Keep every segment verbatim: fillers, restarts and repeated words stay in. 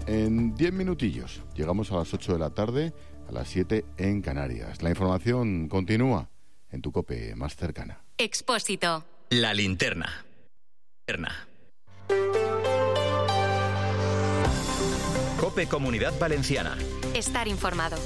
En diez minutillos llegamos a las ocho de la tarde, a las siete en Canarias. La información continúa en tu COPE más cercana. Expósito. La linterna. Linterna. COPE Comunidad Valenciana. Estar informado.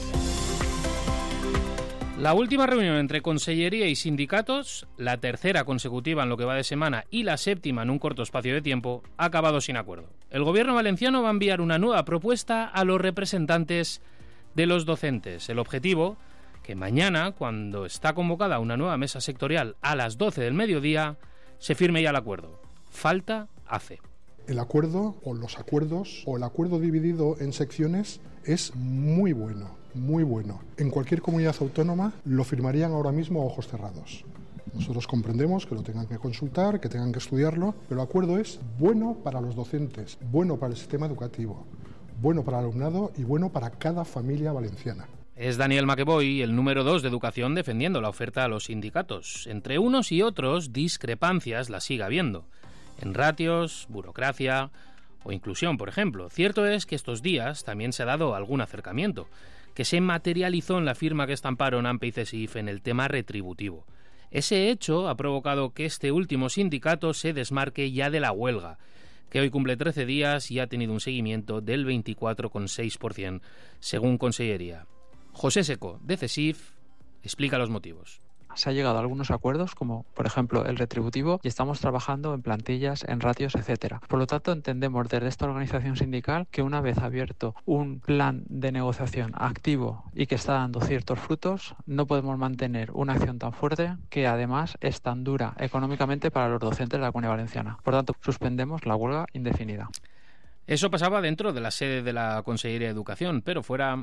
La última reunión entre Consellería y sindicatos, la tercera consecutiva en lo que va de semana y la séptima en un corto espacio de tiempo, ha acabado sin acuerdo. El gobierno valenciano va a enviar una nueva propuesta a los representantes de los docentes. El objetivo, que mañana, cuando está convocada una nueva mesa sectorial a las doce del mediodía, se firme ya el acuerdo. Falta hace. El acuerdo, o los acuerdos, o el acuerdo dividido en secciones es muy bueno, muy bueno. En cualquier comunidad autónoma lo firmarían ahora mismo a ojos cerrados. Nosotros comprendemos que lo tengan que consultar, que tengan que estudiarlo, pero el acuerdo es bueno para los docentes, bueno para el sistema educativo, bueno para el alumnado y bueno para cada familia valenciana. Es Daniel Maqueboy, el número dos de Educación, defendiendo la oferta a los sindicatos. Entre unos y otros, discrepancias las sigue habiendo. En ratios, burocracia o inclusión, por ejemplo. Cierto es que estos días también se ha dado algún acercamiento, que se materializó en la firma que estamparon AMPE y CESIF en el tema retributivo. Ese hecho ha provocado que este último sindicato se desmarque ya de la huelga, que hoy cumple trece días y ha tenido un seguimiento del veinticuatro coma seis por ciento, según Consellería. José Seco, de CESIF, explica los motivos. Se ha llegado a algunos acuerdos, como por ejemplo el retributivo, y estamos trabajando en plantillas, en ratios, etcétera. Por lo tanto, entendemos desde esta organización sindical que una vez abierto un plan de negociación activo y que está dando ciertos frutos, no podemos mantener una acción tan fuerte que además es tan dura económicamente para los docentes de la Comunidad Valenciana. Por tanto, suspendemos la huelga indefinida. Eso pasaba dentro de la sede de la Consellería de Educación, pero fuera...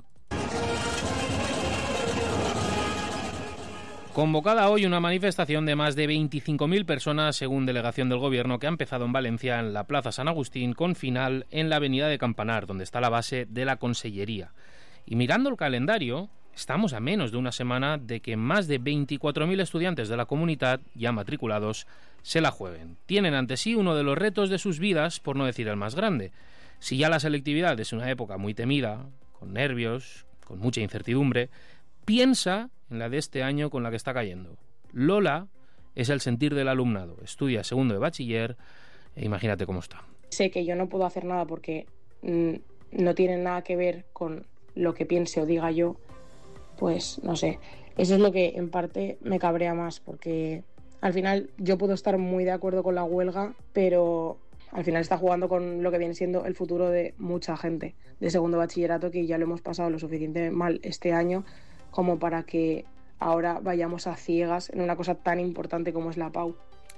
Convocada hoy una manifestación de más de veinticinco mil personas, según delegación del Gobierno, que ha empezado en Valencia, en la Plaza San Agustín, con final en la Avenida de Campanar, donde está la base de la Consellería. Y mirando el calendario, estamos a menos de una semana de que más de veinticuatro mil estudiantes de la comunidad, ya matriculados, se la jueguen. Tienen ante sí uno de los retos de sus vidas, por no decir el más grande. Si ya la selectividad es una época muy temida, con nervios, con mucha incertidumbre, piensa en la de este año con la que está cayendo. Lola es el sentir del alumnado. Estudia segundo de bachiller e imagínate cómo está. Sé que yo no puedo hacer nada porque mmm, no tiene nada que ver con lo que piense o diga yo. Pues no sé, eso es lo que en parte me cabrea más, porque al final yo puedo estar muy de acuerdo con la huelga, pero al final está jugando con lo que viene siendo el futuro de mucha gente de segundo bachillerato, que ya lo hemos pasado lo suficiente mal este año como para que ahora vayamos a ciegas en una cosa tan importante como es la P A U.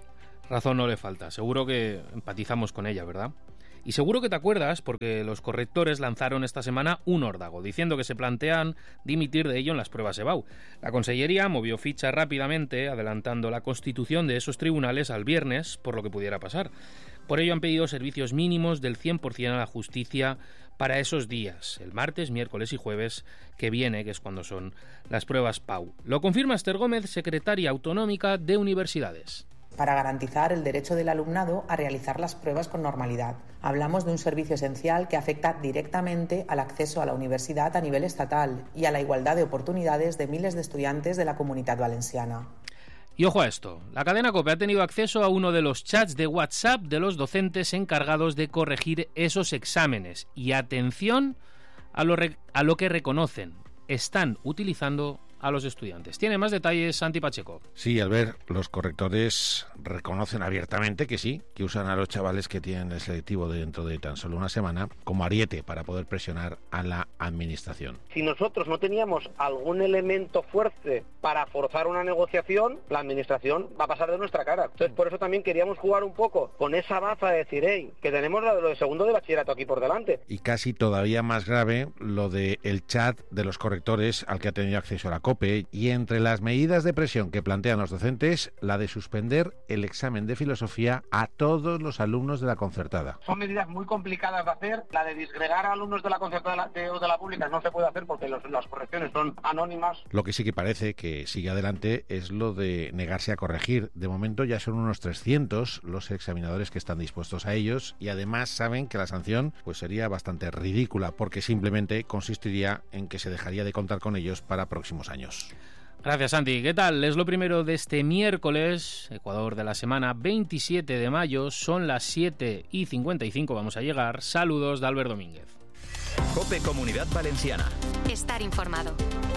Razón no le falta, seguro que empatizamos con ella, ¿verdad? Y seguro que te acuerdas porque los correctores lanzaron esta semana un órdago, diciendo que se plantean dimitir de ello en las pruebas E B A U. La Consellería movió ficha rápidamente, adelantando la constitución de esos tribunales al viernes, por lo que pudiera pasar. Por ello han pedido servicios mínimos del cien por ciento a la justicia para esos días, el martes, miércoles y jueves que viene, que es cuando son las pruebas P A U. Lo confirma Esther Gómez, secretaria autonómica de Universidades. Para garantizar el derecho del alumnado a realizar las pruebas con normalidad. Hablamos de un servicio esencial que afecta directamente al acceso a la universidad a nivel estatal y a la igualdad de oportunidades de miles de estudiantes de la Comunidad Valenciana. Y ojo a esto, la cadena COPE ha tenido acceso a uno de los chats de WhatsApp de los docentes encargados de corregir esos exámenes. Y atención a lo, re- a lo que reconocen, están utilizando a los estudiantes. Tiene más detalles Santi Pacheco. Sí, Albert, los correctores reconocen abiertamente que sí, que usan a los chavales que tienen el selectivo dentro de tan solo una semana como ariete para poder presionar a la administración. Si nosotros no teníamos algún elemento fuerte para forzar una negociación, la administración va a pasar de nuestra cara. Entonces, por eso también queríamos jugar un poco con esa baza de decir, hey, que tenemos lo de segundo de bachillerato aquí por delante. Y casi todavía más grave lo de el chat de los correctores al que ha tenido acceso a la COPE. COPE, y entre las medidas de presión que plantean los docentes, la de suspender el examen de filosofía a todos los alumnos de la concertada. Son medidas muy complicadas de hacer. La de disgregar a alumnos de la concertada de, o de la pública no se puede hacer porque los, las correcciones son anónimas. Lo que sí que parece que sigue adelante es lo de negarse a corregir. De momento ya son unos trescientos los examinadores que están dispuestos a ellos, y además saben que la sanción pues sería bastante ridícula, porque simplemente consistiría en que se dejaría de contar con ellos para próximos años. Gracias, Santi. ¿Qué tal? Es lo primero de este miércoles, Ecuador de la semana veintisiete de mayo, son las siete y cincuenta y cinco, vamos a llegar. Saludos de Albert Domínguez. COPE Comunidad Valenciana. Estar informado.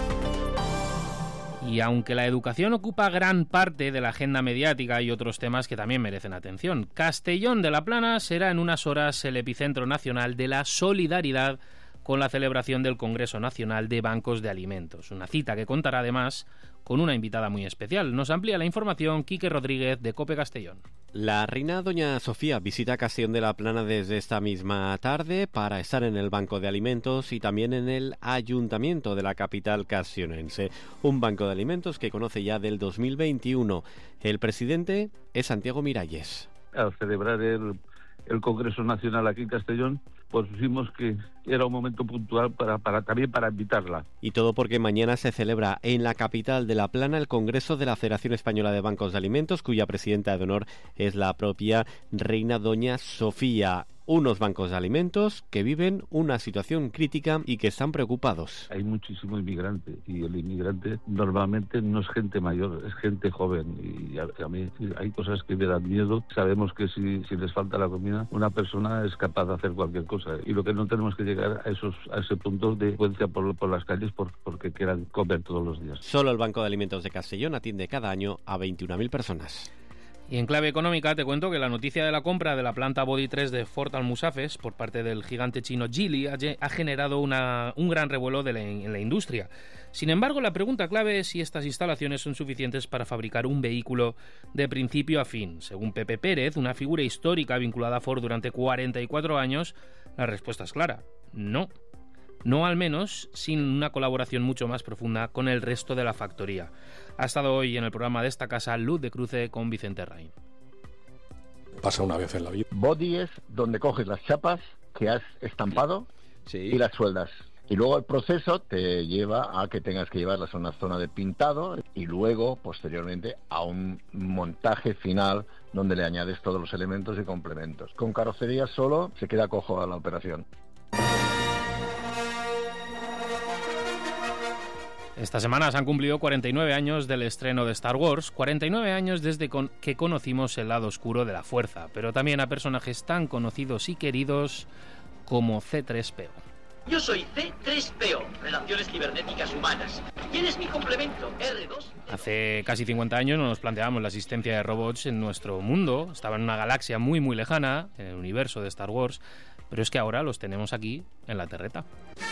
Y aunque la educación ocupa gran parte de la agenda mediática, hay otros temas que también merecen atención. Castellón de la Plana será en unas horas el epicentro nacional de la solidaridad con la celebración del Congreso Nacional de Bancos de Alimentos. Una cita que contará además con una invitada muy especial. Nos amplía la información Quique Rodríguez de COPE Castellón. La reina doña Sofía visita Castellón de la Plana desde esta misma tarde para estar en el Banco de Alimentos y también en el Ayuntamiento de la capital castellonense. Un banco de alimentos que conoce ya del dos mil veintiuno. El presidente es Santiago Miralles. Al celebrar el, el Congreso Nacional aquí en Castellón, pues vimos que era un momento puntual para, para también para invitarla. Y todo porque mañana se celebra en la capital de La Plana el Congreso de la Federación Española de Bancos de Alimentos, cuya presidenta de honor es la propia reina doña Sofía. Unos bancos de alimentos que viven una situación crítica y que están preocupados. Hay muchísimo inmigrante y el inmigrante normalmente no es gente mayor, es gente joven, y a, a mí hay cosas que me dan miedo. Sabemos que si, si les falta la comida, una persona es capaz de hacer cualquier cosa, y lo que no tenemos que llegar a esos a ese punto de delincuencia por, por las calles por, porque quieran comer todos los días. Solo el Banco de Alimentos de Castellón atiende cada año a veintiuna mil personas. Y en clave económica te cuento que la noticia de la compra de la planta Body tres de Ford Almusafes por parte del gigante chino Geely ha generado una, un gran revuelo de la, en la industria. Sin embargo, la pregunta clave es si estas instalaciones son suficientes para fabricar un vehículo de principio a fin. Según Pepe Pérez, una figura histórica vinculada a Ford durante cuarenta y cuatro años, la respuesta es clara: no. No, al menos sin una colaboración mucho más profunda con el resto de la factoría. Ha estado hoy en el programa de esta casa Luz de Cruce con Vicente Rain. Pasa una vez en la vida. Body es donde coges las chapas que has estampado sí. y las sueldas. Y luego el proceso te lleva a que tengas que llevarlas a una zona de pintado y luego, posteriormente, a un montaje final donde le añades todos los elementos y complementos. Con carrocería solo se queda cojo a la operación. Esta semana se han cumplido cuarenta y nueve años del estreno de Star Wars, cuarenta y nueve años desde con que conocimos el lado oscuro de la fuerza, pero también a personajes tan conocidos y queridos como C tres P O. Yo soy C tres P O, Relaciones Cibernéticas Humanas. ¿Quién es mi complemento? R dos. Hace casi cincuenta años no nos planteábamos la existencia de robots en nuestro mundo. Estaba en una galaxia muy muy lejana, en el universo de Star Wars, pero es que ahora los tenemos aquí, en la Terreta.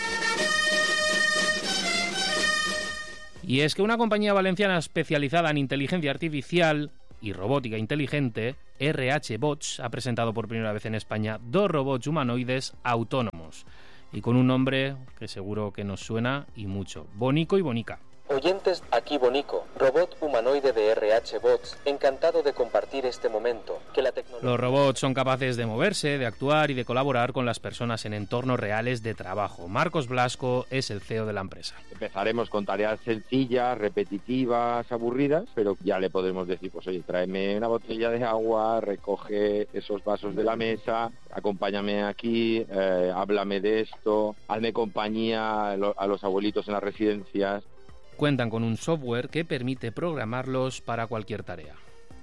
Y es que una compañía valenciana especializada en inteligencia artificial y robótica inteligente, R H Bots, ha presentado por primera vez en España dos robots humanoides autónomos. Y con un nombre que seguro que nos suena y mucho: Bonico y Bonica. Oyentes, aquí Bonico, robot humanoide de R H Bots, encantado de compartir este momento. Que la tecnología... Los robots son capaces de moverse, de actuar y de colaborar con las personas en entornos reales de trabajo. Marcos Blasco es el C E O de la empresa. Empezaremos con tareas sencillas, repetitivas, aburridas, pero ya le podemos decir, pues oye, tráeme una botella de agua, recoge esos vasos de la mesa, acompáñame aquí, eh, háblame de esto, hazme compañía a los abuelitos en las residencias. Cuentan con un software que permite programarlos para cualquier tarea.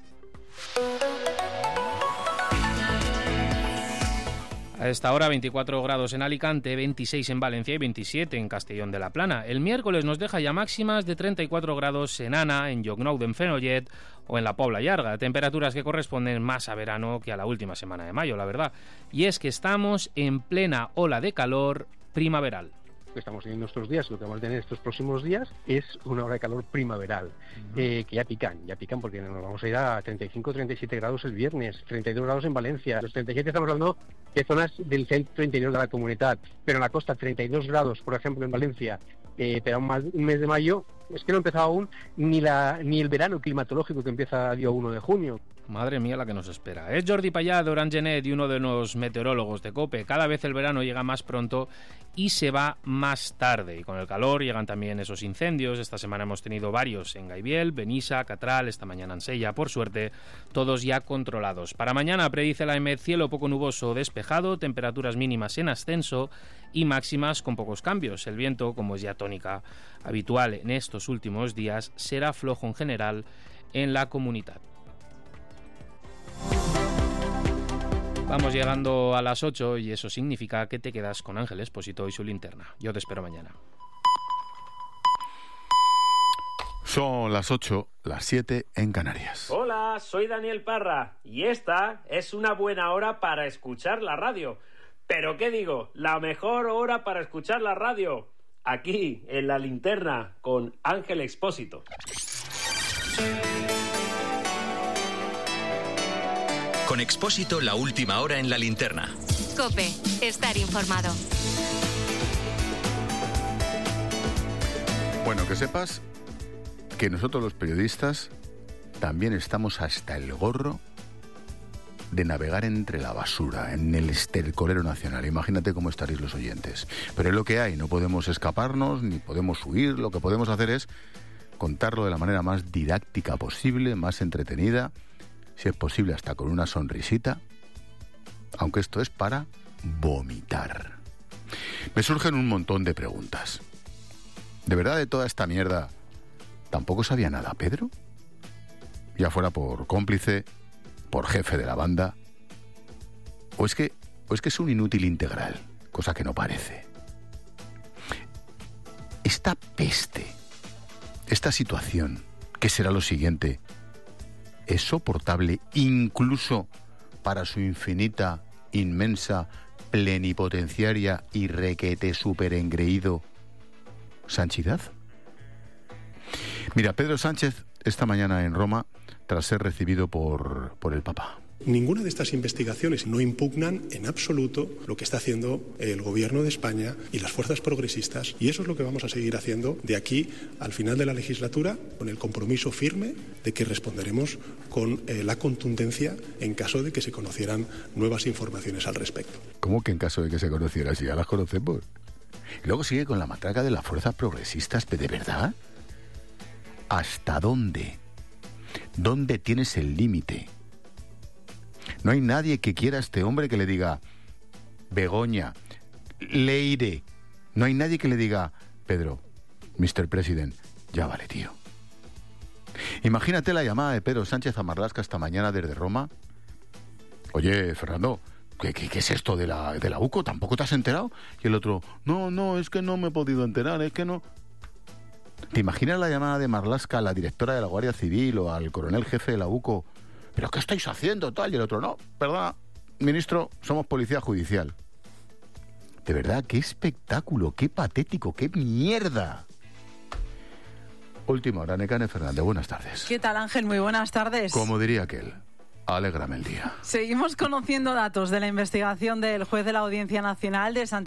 A esta hora veinticuatro grados en Alicante, veintiséis en Valencia y veintisiete en Castellón de la Plana. El miércoles nos deja ya máximas de treinta y cuatro grados en Ana, en Llocnou d'en Fenollet o en la Pobla Llarga. Temperaturas que corresponden más a verano que a la última semana de mayo, la verdad. Y es que estamos en plena ola de calor primaveral. Que estamos teniendo estos días, lo que vamos a tener estos próximos días es una hora de calor primaveral, uh-huh. eh, que ya pican, ya pican porque nos vamos a ir a treinta y cinco, treinta y siete grados el viernes, treinta y dos grados en Valencia, los treinta y siete estamos hablando de zonas del centro interior de la comunidad, pero en la costa treinta y dos grados, por ejemplo en Valencia, eh, pero más un mes de mayo, es que no ha empezado aún ni, la, ni el verano climatológico que empieza el día uno de junio. Madre mía la que nos espera. Es Jordi Payá de Orangenet y uno de los meteorólogos de COPE. Cada vez el verano llega más pronto y se va más tarde. Y con el calor llegan también esos incendios. Esta semana hemos tenido varios en Gaibiel, Benissa, Catral, esta mañana en Sella. Por suerte, todos ya controlados. Para mañana predice la E M E D cielo poco nuboso despejado, temperaturas mínimas en ascenso y máximas con pocos cambios. El viento, como es ya tónica habitual en estos últimos días, será flojo en general en la comunidad. Vamos llegando a las ocho y eso significa que te quedas con Ángel Expósito y su linterna. Yo te espero mañana. Son las ocho, las siete en Canarias. Hola, soy Daniel Parra y esta es una buena hora para escuchar la radio. ¿Pero qué digo? La mejor hora para escuchar la radio. Aquí, en la linterna, con Ángel Expósito. Con Expósito, la última hora en la linterna. COPE, estar informado. Bueno, que sepas que nosotros los periodistas también estamos hasta el gorro de navegar entre la basura, en el estercolero nacional. Imagínate cómo estaréis los oyentes. Pero es lo que hay, no podemos escaparnos, ni podemos huir. Lo que podemos hacer es contarlo de la manera más didáctica posible, más entretenida, si es posible hasta con una sonrisita, aunque esto es para vomitar. Me surgen un montón de preguntas. ¿De verdad de toda esta mierda tampoco sabía nada Pedro? Ya fuera por cómplice, por jefe de la banda, o es que, o es que es un inútil integral, cosa que no parece. Esta peste, esta situación, ¿qué será lo siguiente? ¿Es soportable incluso para su infinita, inmensa, plenipotenciaria y requete superengreído Sanchidad? Mira, Pedro Sánchez esta mañana en Roma, tras ser recibido por, por el Papa. Ninguna de estas investigaciones no impugnan en absoluto lo que está haciendo el Gobierno de España y las fuerzas progresistas, y eso es lo que vamos a seguir haciendo de aquí al final de la legislatura, con el compromiso firme de que responderemos con eh, la contundencia en caso de que se conocieran nuevas informaciones al respecto. ¿Cómo que en caso de que se conocieran? Si ya las conocemos. Y luego sigue con la matraca de las fuerzas progresistas, ¿de verdad? ¿Hasta dónde? ¿Dónde tienes el límite? No hay nadie que quiera a este hombre que le diga Begoña, Leire. No hay nadie que le diga Pedro, mister President, ya vale, tío. Imagínate la llamada de Pedro Sánchez a Marlaska esta mañana desde Roma. Oye, Fernando, ¿qué, qué, qué es esto de la, de la U C O? ¿Tampoco te has enterado? Y el otro, no, no, es que no me he podido enterar, es que no... ¿Te imaginas la llamada de Marlaska a la directora de la Guardia Civil o al coronel jefe de la U C O? ¿Pero qué estáis haciendo, tal? Y el otro, no, perdona, ministro, somos policía judicial. De verdad, qué espectáculo, qué patético, qué mierda. Última hora, Nekane Fernández, buenas tardes. ¿Qué tal, Ángel? Muy buenas tardes. Como diría aquel, alégrame el día. Seguimos conociendo datos de la investigación del juez de la Audiencia Nacional de Santiago